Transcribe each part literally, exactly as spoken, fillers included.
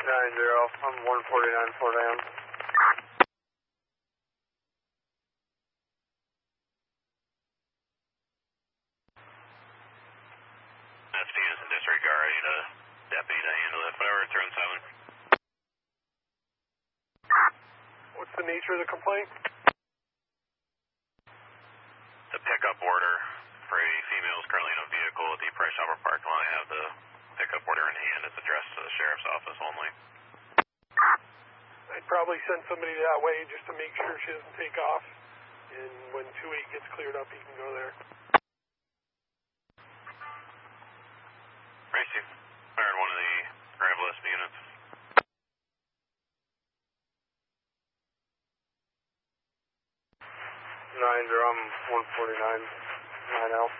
nine zero, I'm one forty-nine Fort Am. That's Venus and disregard. I need a deputy to handle it. Whatever, turn seven. What's the nature of the complaint? The pickup order for a female is currently in a vehicle at the Price Chopper parking lot. I have the pickup order in hand. It's addressed to the sheriff's office only. I'd probably send somebody that way just to make sure she doesn't take off. And when two eight gets cleared up, he can go there. Racy, fired one of the Gravelist units. nine zero, I'm one forty-nine, nine L.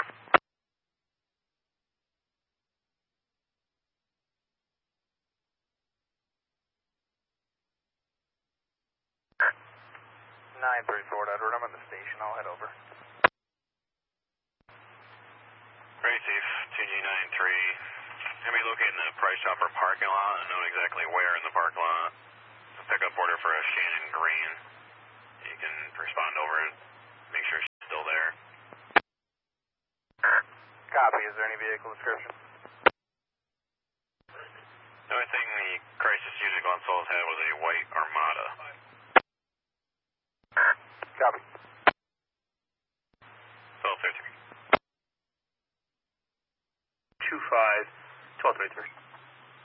nine three Fort Edward, I'm at the station, I'll head over. Racy, two G nine three. Gonna be located in the Price Chopper parking lot. I know exactly where in the parking lot. It's a pickup order for a Shannon Green. You can respond over and make sure she's still there. Copy, is there any vehicle description?